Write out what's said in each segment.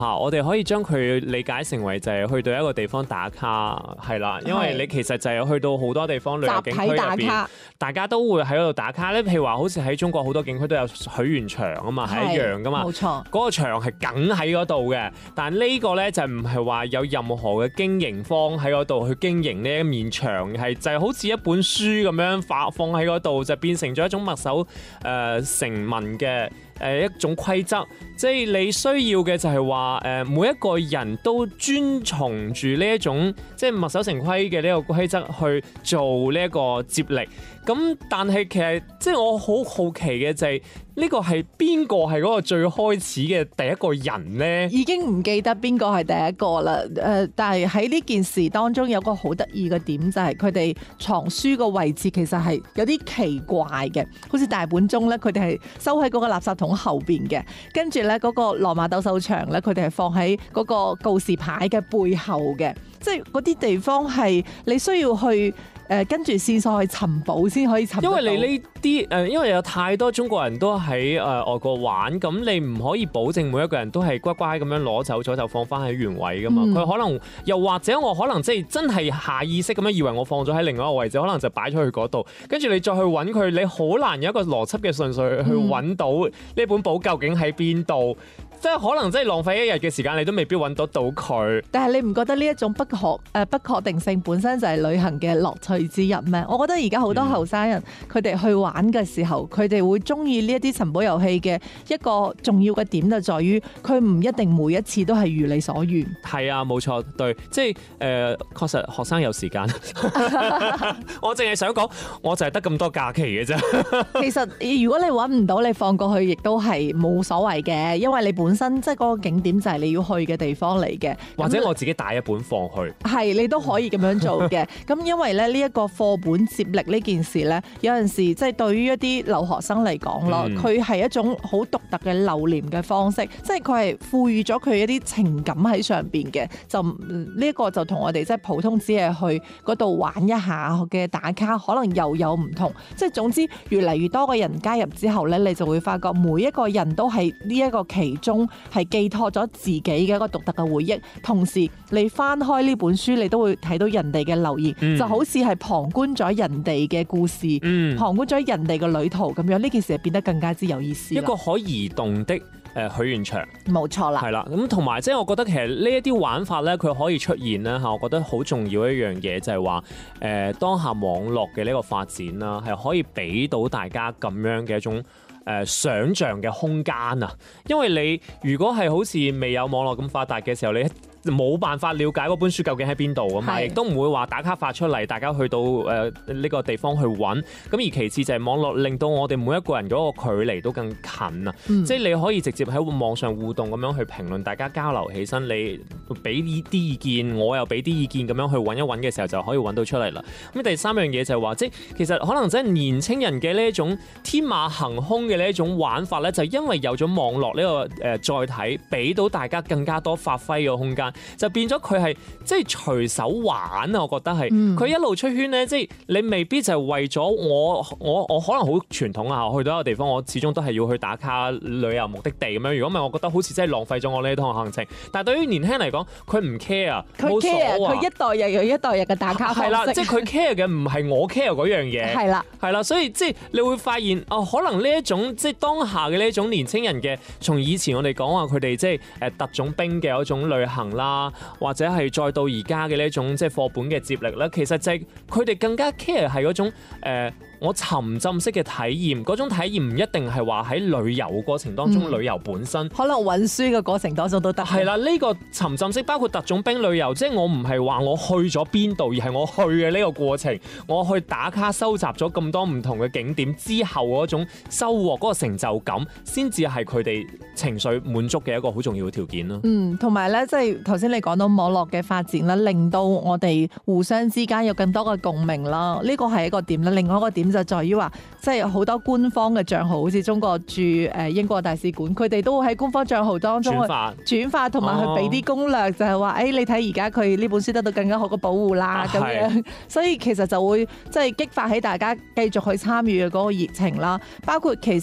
我哋可以將佢理解成為就係去到一個地方打卡，係啦，因為你其實就係去到好多地方旅遊景區入邊，大家都會喺嗰度打卡咧。譬如話，好似喺中國好多景區都有許願牆啊嘛，係一樣噶嘛，冇錯。嗰個牆係梗喺嗰度嘅，但係呢個咧就唔係話有任何嘅經營方喺嗰度去經營呢一面牆，係就係好似一本書咁樣放喺嗰度，就變成咗一種墨守成文嘅一種規則，即係你需要嘅就係話每一個人都遵從住呢一種即係墨守成規嘅呢個規則去做呢一個接力。咁但係其實即係我好好奇嘅就係呢個係邊個係嗰個最開始嘅第一個人呢？ 已經唔記得邊個係第一個啦。但係喺呢件事當中有個好得意嘅點就係佢哋藏書個位置其實係有啲奇怪嘅，好似大本鐘咧，佢哋係收喺嗰個垃圾桶後邊嘅，跟住咧嗰個羅馬鬥獸場咧，佢哋係放喺嗰個告示牌嘅背後嘅，即係嗰啲地方係你需要去跟住線索去尋寶先可以尋到。因為你呢啲因為有太多中國人都喺外國玩，咁你唔可以保證每一個人都係乖乖咁樣攞走咗就放翻喺原位噶嘛。佢可能又或者我可能即係真係下意識咁樣以為我放咗喺另外一個位置，可能就擺咗去嗰度，跟住你再去揾佢，你好難有一個邏輯嘅順序去揾到呢本簿究竟喺邊度。即係可能真係浪費一日嘅時間，你都未必揾到佢。 但係你唔覺得呢一種不確定性本身就係旅行嘅樂趣之一咩？我覺得而家好多後生人佢哋去玩嘅時候，佢哋會中意呢一啲尋寶遊戲嘅一個重要嘅點就在於佢唔一定每一次都係如你所願。 係啊，冇錯，對，即係確實學生有時間。我淨係想講，我就係得咁多假期嘅啫。 其實如果你揾唔到，你放過去亦都係冇所謂嘅，因為你本身即係嗰個景點就係你要去嘅地方嚟嘅， 或者我自己帶一本放去， 係你都可以咁樣做嘅。咁因為咧呢一個課本接力呢件事咧，有陣時即係對於一啲留學生嚟講咯，佢係一種好獨特嘅留念嘅方式，即係佢係賦予咗佢一啲情感喺上邊嘅。就呢一個就同我哋即係普通只係去嗰度玩一下嘅打卡，可能又有唔同。即係總之越嚟越多嘅人加入之後咧，你就會發覺每一個人都係呢一個其中係寄託咗自己嘅一個獨特嘅回憶，同時你翻開呢本書，你都會睇到人哋嘅留言，就好似係旁觀咗人哋嘅故事，旁觀咗人哋嘅旅途咁樣，呢件事係變得更加之有意思。 一個可移動的許願牆， 冇錯啦， 係啦。咁同埋即係我覺得其實呢一啲玩法咧，佢可以出現咧嚇，我覺得好重要一樣嘢就係話當下網絡嘅呢個發展啦，係可以俾到大家咁樣嘅一種想像嘅空間啊，因為你如果係好似未有網絡咁發達嘅時候，你冇辦法了解嗰本書究竟喺邊度啊嘛，亦都唔會話打卡發出嚟，大家去到呢個地方去揾。咁而其次就係網絡令到我哋每一個人嗰個距離都更近啊，即係你可以直接喺網上互動咁樣去評論，大家交流起身，你俾啲意見，我又俾啲意見，咁樣去揾一揾嘅時候就可以揾到出嚟啦。咁第三樣嘢就係話，即係其實可能真係年青人嘅呢一種天馬行空嘅呢一種玩法咧，就因為有咗網絡呢個載體，俾到大家更加多發揮嘅空間。就變咗佢係即係隨手玩啊！我覺得係佢一路出圈咧，即係你未必就係為咗我可能好傳統啊！去到一個地方，我始終都係要去打卡旅遊目的地咁樣。如果唔係，我覺得好似真係浪費咗我呢趟行程。但係對於年輕人嚟講，佢唔 care， 佢 care，佢一代又有一代人嘅打卡方式。 係啦，即係佢 care 嘅唔係我 care 嗰樣嘢。係啦，係啦，所以即係你會發現可能呢一種即係當下嘅呢一種年輕人嘅，從以前我哋講話佢哋即係特種兵嘅一種旅行啦。或者係再到而家嘅呢一種即係課本嘅接力咧，其實就係佢哋更加 care 係嗰種我沉浸式嘅體驗，嗰種體驗唔一定係話喺旅遊過程當中，旅遊本身可能運輸嘅過程當中都得。 係啦，呢個沉浸式包括特種兵旅遊，即係我唔係話我去咗邊度，而係我去嘅呢個過程，我去打卡收集咗咁多唔同嘅景點之後嗰種收穫，嗰個成就感，先至係佢哋情緒滿足嘅一個好重要嘅條件咯。 同埋咧，即係頭先你講到網絡嘅發展啦，令到我哋互相之間有更多嘅共鳴啦，呢個係一個點啦。另外一個點就在於話，即係好多官方嘅帳號，好似中國駐英國大使館，佢哋都會喺官方帳號當中轉發，同埋去俾啲攻略，就係話，你睇而家佢呢本書得到更加好嘅保護啦，咁樣，所以其實就會即係激發起大家繼續去參與嘅嗰個熱情啦。包括其實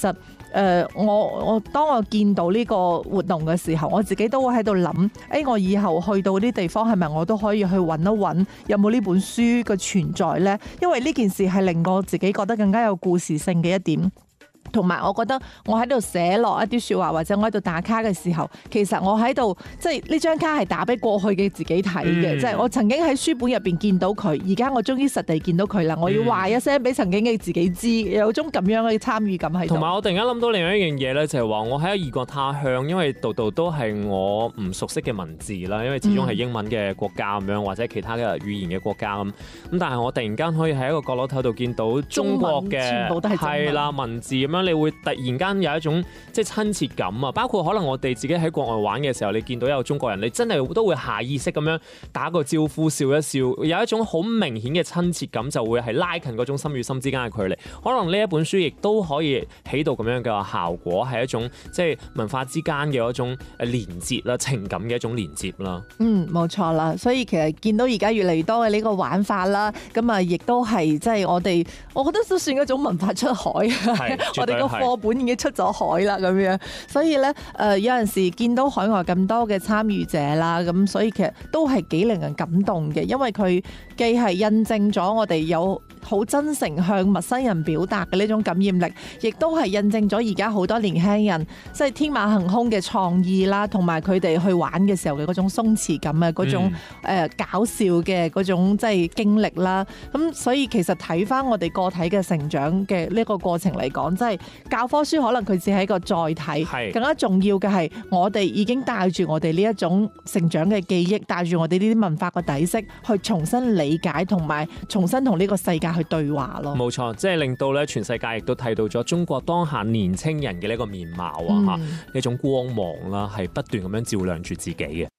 我當我見到呢個活動嘅時候，我自己都會喺度諗，我以後去到啲地方係咪我都可以去揾一揾有冇呢本書嘅存在呢？因為呢件事係令我自己覺得更加有故事性嘅一點。同埋，我覺得我喺度寫落一啲説話，或者我喺度打卡嘅時候，其實我喺度即係呢張卡係打俾過去嘅自己睇嘅，即係我曾經喺書本入邊見到佢，而家我終於實地見到佢啦，我要話一聲俾曾經嘅自己知，有種咁樣嘅參與感喺度。同埋我突然間諗到另外一樣嘢咧，就係話我喺異國他鄉，因為度度都係我唔熟悉嘅文字啦，因為始終係英文嘅國家咁樣，或者其他嘅語言嘅國家咁。咁但係我突然間可以喺一個角落頭度見到中國嘅全部都係係啦文字咁樣。你會突然間有一種即係親切感啊！包括可能我哋自己喺國外玩嘅時候，你見到有中國人，你真係都會下意識咁樣打個招呼、笑一笑，有一種好明顯嘅親切感，就會係拉近嗰種心與心之間嘅距離。可能呢一本書亦都可以起到咁樣嘅效果，係一種即係文化之間嘅一種連接啦、情感嘅一種連接啦。 冇錯啦。所以其實見到而家越嚟越多嘅呢個玩法啦，咁啊，亦都係即係我覺得都算一種文化出海。我哋個課本已經出咗海啦，咁樣，所以咧有陣時見到海外咁多嘅參與者啦，咁所以其實都係幾令人感動嘅，因為佢既係印證咗我哋有好真誠向陌生人表達嘅呢種感染力，亦都係印證咗而家好多年輕人即係天馬行空嘅創意啦，同埋佢哋去玩嘅時候嘅嗰種鬆弛感啊，嗰種搞笑嘅嗰種即係經歷啦。咁所以其實睇返我哋個體嘅成長嘅呢個過程嚟講，即係教科書可能佢只係一個載體，更加重要嘅係我哋已經帶住我哋呢一種成長嘅記憶，帶住我哋呢啲文化嘅底色，去重新理解同埋重新同呢個世界去對話咯。 冇錯，即係令到咧全世界亦都睇到咗中國當下年青人嘅呢個面貌啊！呢種光芒啦，係不斷咁樣照亮住自己嘅。